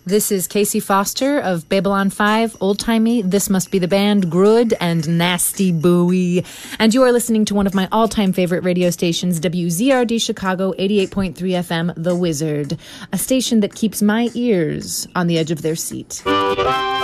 This is Casey Foster of Babylon 5, Old Timey, This Must Be the Band, Grud, and Nasty Bowie. And you are listening to one of my all-time favorite radio stations, WZRD Chicago, 88.3 FM, The Wizard, a station that keeps my ears on the edge of their seat.